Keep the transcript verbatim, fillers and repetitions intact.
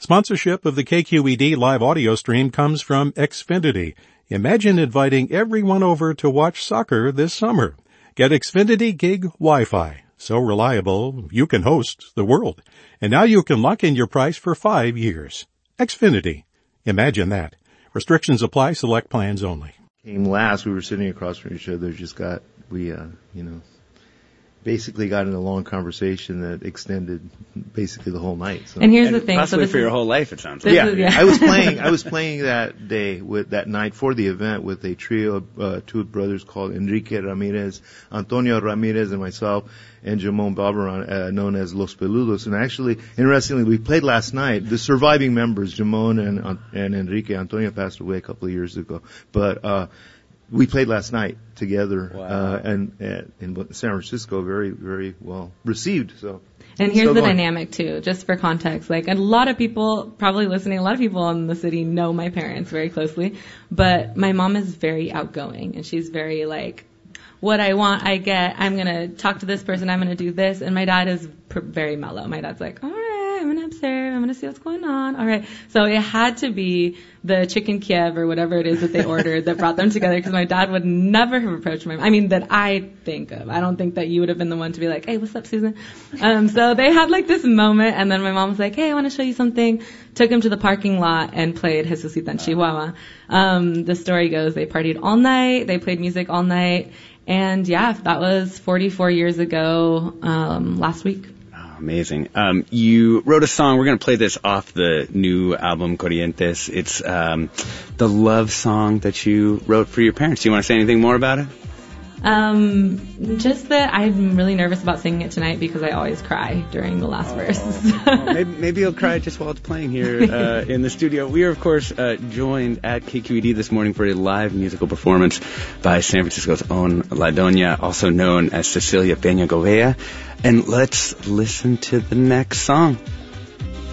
Sponsorship of the K Q E D live audio stream comes from Xfinity. Imagine inviting everyone over to watch soccer this summer. Get Xfinity Gig Wi-Fi. So reliable, you can host the world. And now you can lock in your price for five years. Xfinity. Imagine that. Restrictions apply. Select plans only. Came last. We were sitting across from each other. Just got, we, uh, you know, basically got in a long conversation that extended basically the whole night. So. And here's and the thing. Possibly so for is, your whole life, it sounds like. Yeah, is, yeah. I was playing, I was playing that day with, that night for the event with a trio of, uh, two brothers called Enrique Ramirez, Antonio Ramirez, and myself, and Jamon Barberon, uh, known as Los Peludos. And actually, interestingly, we played last night. The surviving members, Jamon and, and Enrique, Antonio passed away a couple of years ago. But, uh, we played last night together, wow. uh, and, and in San Francisco, very, very well received. So, and here's so the going. dynamic too, just for context. Like a lot of people probably listening, a lot of people in the city know my parents very closely, but my mom is very outgoing and she's very like, what I want, I get. I'm gonna talk to this person. I'm gonna do this. And my dad is pr- very mellow. My dad's like, all right, I'm gonna observe. I'm gonna see what's going on. All right. So it had to be the chicken Kiev or whatever it is that they ordered that brought them together, because my dad would never have approached my mom. I mean, that I think of. I don't think that you would have been the one to be like, hey, what's up, Susan? Um, so they had like this moment, and then my mom was like, hey, I want to show you something. Took him to the parking lot and played Jesucita en Chihuahua. Um, the story goes they partied all night. They played music all night. And yeah, that was forty-four years ago, um, last week. Oh, amazing. Um, you wrote a song. We're going to play this off the new album, Corrientes. It's, um, the love song that you wrote for your parents. Do you want to say anything more about it? Um, just that I'm really nervous about singing it tonight because I always cry during the last oh, verse. well, maybe, maybe you'll cry just while it's playing here uh, in the studio. We are, of course, uh, joined at K Q E D this morning for a live musical performance by San Francisco's own La Doña, also known as Cecilia Peña Govea. And let's listen to the next song.